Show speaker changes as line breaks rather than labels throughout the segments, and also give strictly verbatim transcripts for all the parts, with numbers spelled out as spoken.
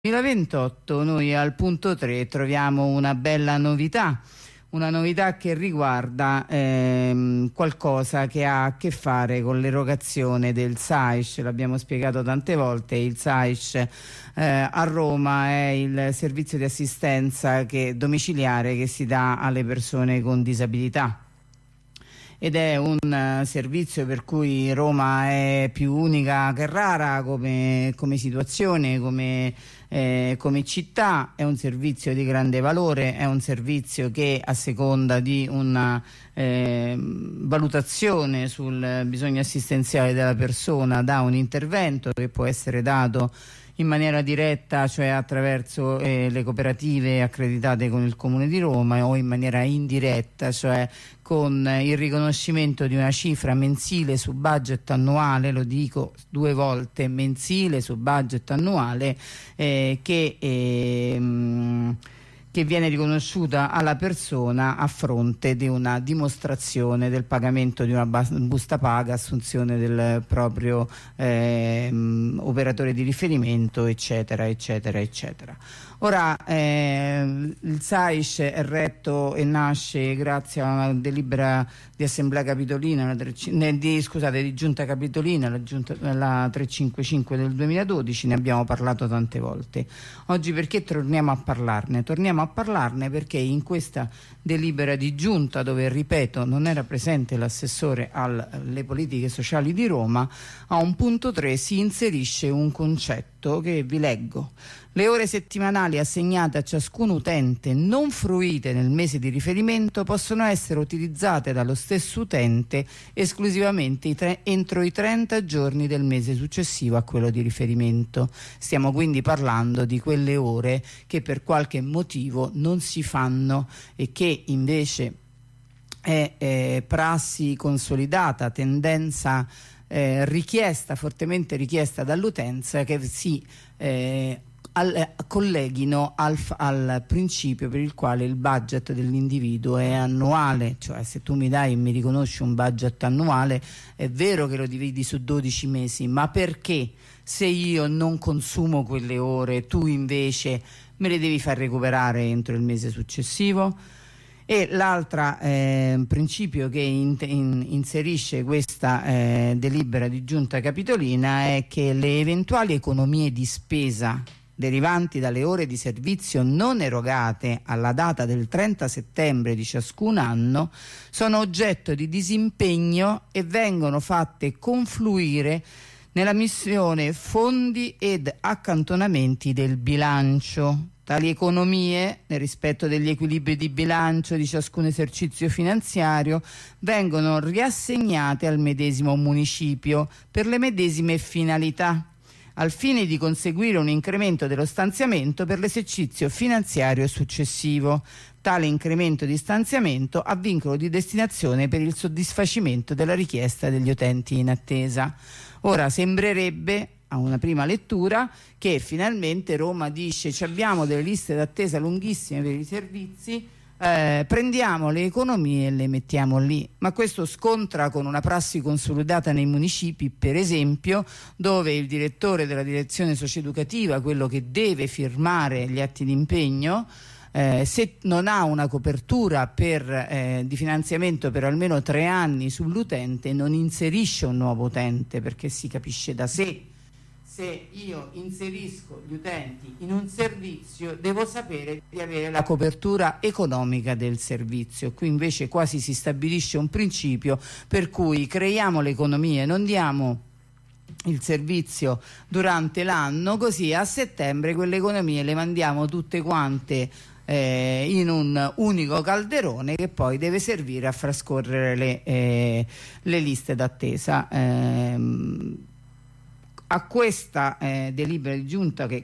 duemilaventotto noi al punto tre troviamo una bella novità, una novità che riguarda ehm, qualcosa che ha a che fare con l'erogazione del S A I S. L'abbiamo spiegato tante volte, il S A I S eh, a Roma è il servizio di assistenza che, domiciliare che si dà alle persone con disabilità. Ed è un uh, servizio per cui Roma è più unica che rara come, come situazione, come, eh, come città. È un servizio di grande valore, è un servizio che a seconda di una eh, valutazione sul bisogno assistenziale della persona dà un intervento che può essere dato in maniera diretta, cioè attraverso eh, le cooperative accreditate con il Comune di Roma, o in maniera indiretta, cioè con il riconoscimento di una cifra mensile su budget annuale, lo dico due volte, mensile su budget annuale, eh, che eh, che viene riconosciuta alla persona a fronte di una dimostrazione del pagamento di una busta paga, assunzione del proprio eh, operatore di riferimento, eccetera, eccetera, eccetera. Ora, eh, il S A I S è retto e nasce grazie a una delibera di Assemblea Capitolina, di, scusate, di Giunta Capitolina, la, giunta, la trecentocinquantacinque del duemiladodici, ne abbiamo parlato tante volte. Oggi perché torniamo a parlarne? Torniamo a parlarne perché in questa delibera di Giunta, dove, ripeto, non era presente l'assessore alle politiche sociali di Roma, a un punto tre si inserisce un concetto che vi leggo. Le ore settimanali assegnate a ciascun utente non fruite nel mese di riferimento possono essere utilizzate dallo stesso utente esclusivamente i tre, entro i trenta giorni del mese successivo a quello di riferimento. Stiamo quindi parlando di quelle ore che per qualche motivo non si fanno e che invece è eh, prassi consolidata, tendenza eh, richiesta, fortemente richiesta dall'utenza, che si eh, Al, colleghino al, al principio per il quale il budget dell'individuo è annuale, cioè se tu mi dai e mi riconosci un budget annuale è vero che lo dividi su dodici mesi, ma perché se io non consumo quelle ore tu invece me le devi far recuperare entro il mese successivo? E l'altro eh, principio che in, in, inserisce questa eh, delibera di Giunta Capitolina è che le eventuali economie di spesa derivanti dalle ore di servizio non erogate alla data del trenta settembre di ciascun anno sono oggetto di disimpegno e vengono fatte confluire nella missione fondi ed accantonamenti del bilancio. Tali economie, nel rispetto degli equilibri di bilancio di ciascun esercizio finanziario, vengono riassegnate al medesimo municipio per le medesime finalità, al fine di conseguire un incremento dello stanziamento per l'esercizio finanziario successivo. Tale incremento di stanziamento ha vincolo di destinazione per il soddisfacimento della richiesta degli utenti in attesa. Ora sembrerebbe, a una prima lettura, che finalmente Roma dice: ci abbiamo delle liste d'attesa lunghissime per i servizi, Eh, prendiamo le economie e le mettiamo lì. Ma questo scontra con una prassi consolidata nei municipi, per esempio, dove il direttore della direzione socioeducativa, quello che deve firmare gli atti di impegno, eh, se non ha una copertura per, eh, di finanziamento per almeno tre anni sull'utente, non inserisce un nuovo utente, perché si capisce da sé. Se io inserisco gli utenti in un servizio devo sapere di avere la copertura economica del servizio. Qui invece quasi si stabilisce un principio per cui creiamo le economie, non diamo il servizio durante l'anno, così a settembre quelle economie le mandiamo tutte quante eh, in un unico calderone che poi deve servire a far scorrere le, eh, le liste d'attesa. Eh, A questa eh, delibera di Giunta, che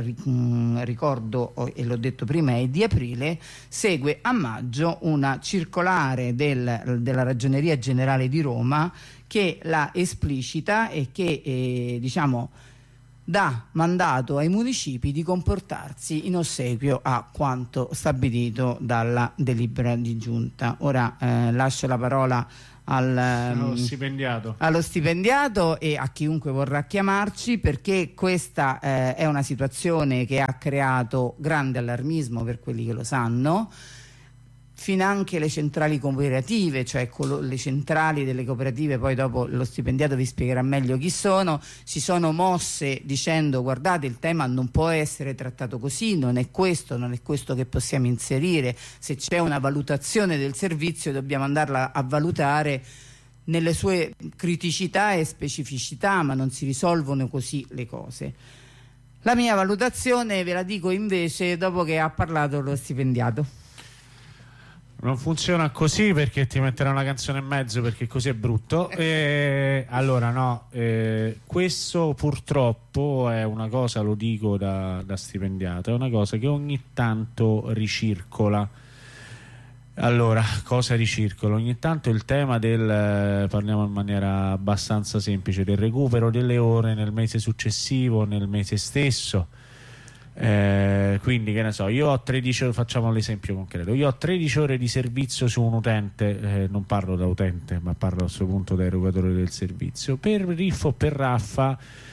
ricordo e l'ho detto prima è di aprile, segue a maggio una circolare del, della Ragioneria Generale di Roma che la esplicita e che eh, diciamo dà mandato ai municipi di comportarsi in ossequio a quanto stabilito dalla delibera di Giunta. Ora eh, lascio la parola al,
allo stipendiato.
allo stipendiato e a chiunque vorrà chiamarci, perché questa eh, è una situazione che ha creato grande allarmismo per quelli che lo sanno. Finanche le centrali cooperative, cioè le centrali delle cooperative, poi dopo lo stipendiato vi spiegherà meglio chi sono, si sono mosse dicendo: guardate, il tema non può essere trattato così, non è questo, non è questo che possiamo inserire, se c'è una valutazione del servizio dobbiamo andarla a valutare nelle sue criticità e specificità, ma non si risolvono così le cose. La mia valutazione ve la dico invece dopo che ha parlato lo stipendiato.
Non funziona così, perché ti metterà una canzone in mezzo, perché così è brutto. E allora no, eh, questo purtroppo è una cosa, lo dico da, da stipendiato, è una cosa che ogni tanto ricircola. Allora, cosa ricircola? Ogni tanto il tema del, parliamo in maniera abbastanza semplice, del recupero delle ore nel mese successivo, nel mese stesso. Eh, quindi che ne so, io ho tredici ore, facciamo l'esempio concreto, io ho tredici ore di servizio su un utente, eh, non parlo da utente ma parlo a questo punto da erogatore del servizio, per Riff o per Raffa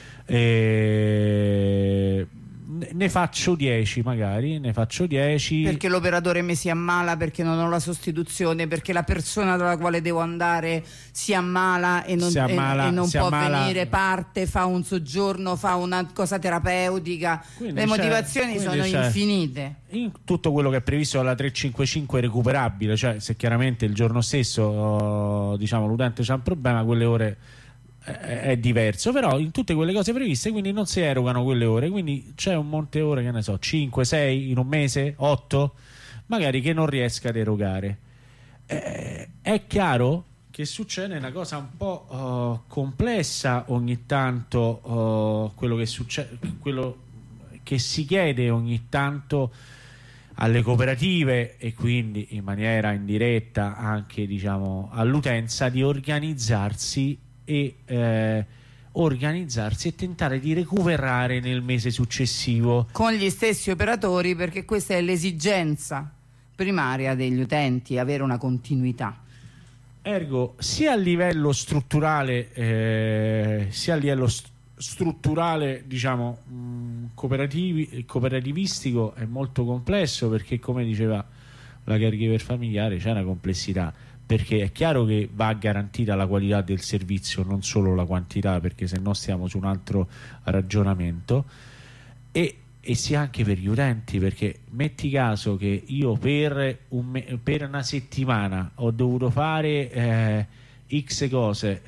eh, ne faccio dieci, magari ne faccio dieci
perché l'operatore mi si ammala, perché non ho la sostituzione, perché la persona dalla quale devo andare si ammala e non,
ammala,
e, e non può
ammala.
venire, parte, fa un soggiorno, fa una cosa terapeutica. Quindi le motivazioni sono infinite.
In tutto quello che è previsto dalla trecentocinquantacinque è recuperabile, cioè se chiaramente il giorno stesso diciamo l'utente c'ha un problema, quelle ore è diverso, però in tutte quelle cose previste quindi non si erogano quelle ore, quindi c'è un monte ore, che ne so, cinque, sei in un mese, otto magari, che non riesca ad erogare. Eh, è chiaro che succede una cosa un po' uh, complessa ogni tanto, uh, quello che succede, quello che si chiede ogni tanto alle cooperative e quindi in maniera indiretta anche diciamo all'utenza, di organizzarsi e eh, organizzarsi e tentare di recuperare nel mese successivo
con gli stessi operatori, perché questa è l'esigenza primaria degli utenti, avere una continuità.
Ergo, sia a livello strutturale eh, sia a livello st strutturale diciamo mh, cooperativi, cooperativistico è molto complesso, perché come diceva la caregiver familiare c'è una complessità, perché è chiaro che va garantita la qualità del servizio, non solo la quantità, perché se no stiamo su un altro ragionamento, e, e sia anche per gli utenti, perché metti caso che io per, un per una settimana ho dovuto fare eh, x cose,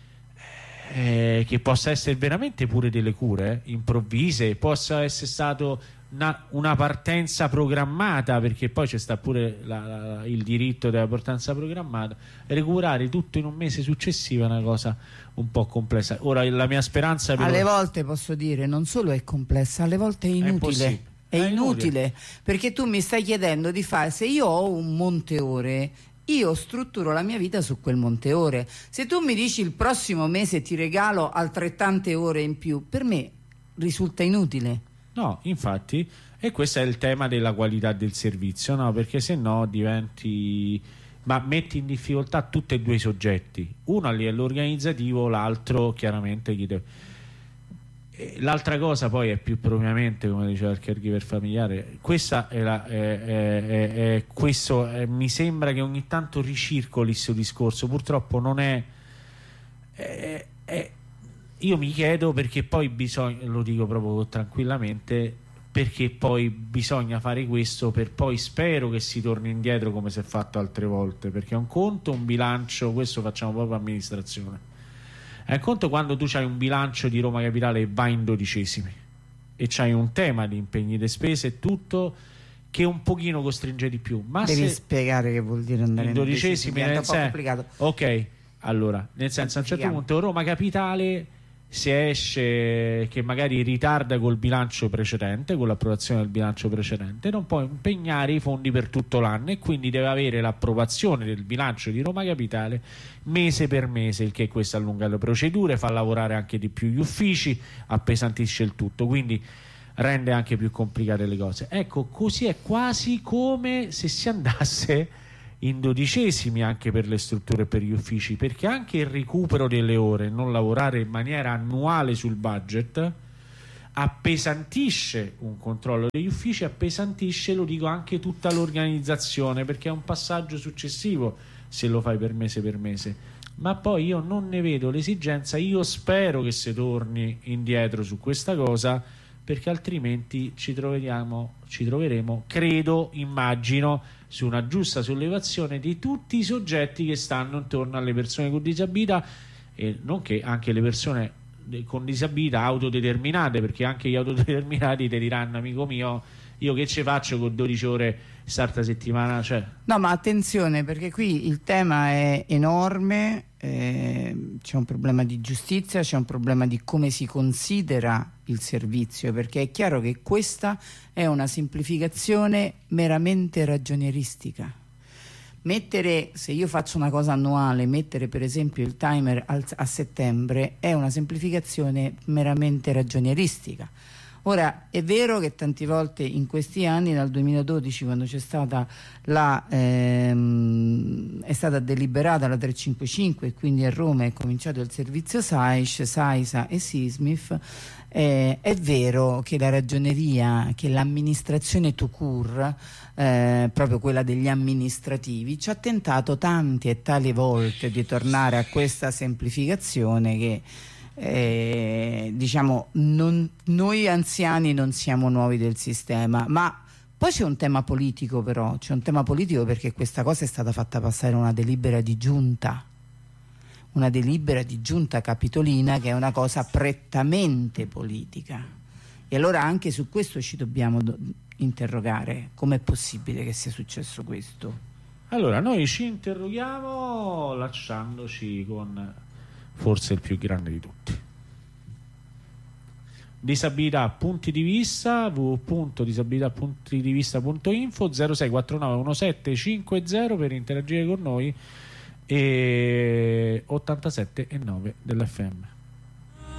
eh, che possa essere veramente pure delle cure eh, improvvise, possa essere stato Una, una partenza programmata, perché poi c'è sta pure la, la, il diritto della partenza programmata, recuperare tutto in un mese successivo è una cosa un po' complessa. Ora la mia speranza per...
alle volte posso dire non solo è complessa, alle volte è inutile, è, è, è inutile, inutile perché tu mi stai chiedendo di fare, se io ho un monte ore io strutturo la mia vita su quel monte ore, se tu mi dici il prossimo mese ti regalo altrettante ore in più, per me risulta inutile.
No, infatti, e questo è il tema della qualità del servizio, no? Perché se no diventi, ma metti in difficoltà tutti e due i soggetti, uno a livello organizzativo, l'altro chiaramente chi deve... L'altra cosa poi è più propriamente, come diceva il caregiver familiare, questa è la, è, è, è, è, questo è, mi sembra che ogni tanto ricircoli questo discorso, purtroppo non è, è, è io mi chiedo perché poi bisogna, lo dico proprio tranquillamente, perché poi bisogna fare questo, per poi spero che si torni indietro come si è fatto altre volte, perché è un conto, un bilancio, questo facciamo proprio amministrazione, è un conto quando tu hai un bilancio di Roma Capitale e vai in dodicesimi e c'hai un tema di impegni di spese e tutto che un pochino costringe di più, ma
devi
se
spiegare che vuol dire andare in
dodicesimi,
è un po' complicato.
Ok, allora nel senso a un certo punto Roma Capitale, se esce che magari ritarda col bilancio precedente, con l'approvazione del bilancio precedente, non può impegnare i fondi per tutto l'anno e quindi deve avere l'approvazione del bilancio di Roma Capitale mese per mese, il che questo allunga le procedure, fa lavorare anche di più gli uffici, appesantisce il tutto, quindi rende anche più complicate le cose. Ecco, così è quasi come se si andasse in dodicesimi anche per le strutture e per gli uffici, perché anche il recupero delle ore, non lavorare in maniera annuale sul budget, appesantisce un controllo degli uffici, appesantisce, lo dico, anche tutta l'organizzazione, perché è un passaggio successivo se lo fai per mese per mese. Ma poi io non ne vedo l'esigenza, io spero che si torni indietro su questa cosa, perché altrimenti ci troviamo, ci troveremo, credo, immagino, su una giusta sollevazione di tutti i soggetti che stanno intorno alle persone con disabilità, e nonché anche le persone con disabilità autodeterminate, perché anche gli autodeterminati ti diranno: amico mio, io che ci faccio con dodici ore starta settimana? Cioè...
No, ma attenzione, perché qui il tema è enorme, eh, c'è un problema di giustizia, c'è un problema di come si considera il servizio, perché è chiaro che questa è una semplificazione meramente ragionieristica. Mettere, se io faccio una cosa annuale, mettere per esempio il timer al, a settembre è una semplificazione meramente ragionieristica. Ora, è vero che tante volte in questi anni, dal duemiladodici, quando c'è stata la ehm, è stata deliberata la trecentocinquantacinque e quindi a Roma è cominciato il servizio S A I S H, SAISA e SISMIF, eh, è vero che la ragioneria, che l'amministrazione tout court, eh, proprio quella degli amministrativi, ci ha tentato tante e tali volte di tornare a questa semplificazione che Eh, diciamo non, noi anziani non siamo nuovi del sistema, ma poi c'è un tema politico, però c'è un tema politico perché questa cosa è stata fatta passare una delibera di giunta una delibera di giunta capitolina, che è una cosa prettamente politica, e allora anche su questo ci dobbiamo do- interrogare: com'è possibile che sia successo questo?
Allora noi ci interroghiamo lasciandoci con forse il più grande di tutti. Disabilità punti di vista, w w w punto disabilità punti di vista punto info, zero sei quattro nove uno sette cinque zero per interagire con noi, e ottantasette e nove dell'F M.